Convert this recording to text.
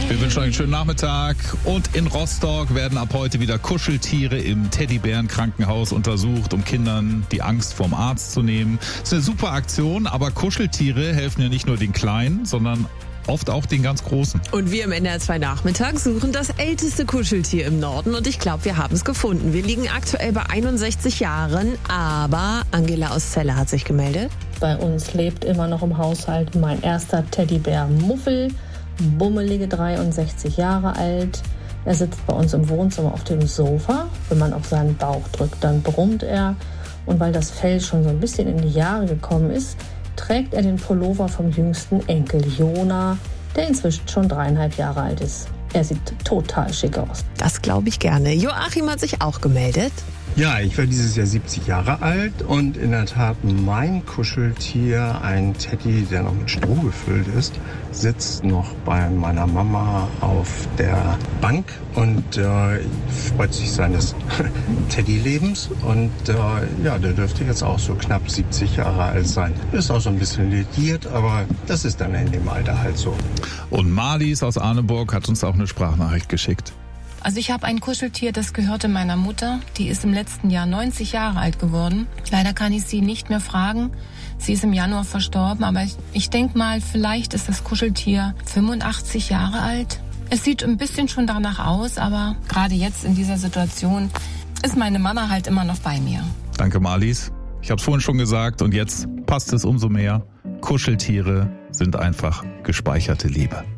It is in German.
Wir wünschen euch einen schönen Nachmittag. Und in Rostock werden ab heute wieder Kuscheltiere im Teddybärenkrankenhaus untersucht, um Kindern die Angst vorm Arzt zu nehmen. Das ist eine super Aktion, aber Kuscheltiere helfen ja nicht nur den Kleinen, sondern oft auch den ganz Großen. Und wir im NDR 2 Nachmittag suchen das älteste Kuscheltier im Norden und ich glaube, wir haben es gefunden. Wir liegen aktuell bei 61 Jahren, aber Angela aus Celle hat sich gemeldet. Bei uns lebt immer noch im Haushalt mein erster Teddybär Muffel, bummelige 63 Jahre alt. Er sitzt bei uns im Wohnzimmer auf dem Sofa. Wenn man auf seinen Bauch drückt, dann brummt er. Und weil das Fell schon so ein bisschen in die Jahre gekommen ist, trägt er den Pullover vom jüngsten Enkel Jona, der inzwischen schon 3,5 Jahre alt ist. Er sieht total schick aus. Das glaube ich gerne. Joachim hat sich auch gemeldet. Ja, ich werde dieses Jahr 70 Jahre alt und in der Tat mein Kuscheltier, ein Teddy, der noch mit Stroh gefüllt ist, sitzt noch bei meiner Mama auf der Bank und freut sich seines Teddy-Lebens. Und der dürfte jetzt auch so knapp 70 Jahre alt sein. Ist auch so ein bisschen lediert, aber das ist dann in dem Alter halt so. Und Marlies aus Arneburg hat uns auch eine Sprachnachricht geschickt. Also ich habe ein Kuscheltier, das gehörte meiner Mutter. Die ist im letzten Jahr 90 Jahre alt geworden. Leider kann ich sie nicht mehr fragen. Sie ist im Januar verstorben, aber ich denke mal, vielleicht ist das Kuscheltier 85 Jahre alt. Es sieht ein bisschen schon danach aus, aber gerade jetzt in dieser Situation ist meine Mama halt immer noch bei mir. Danke, Marlies. Ich habe es vorhin schon gesagt und jetzt passt es umso mehr. Kuscheltiere sind einfach gespeicherte Liebe.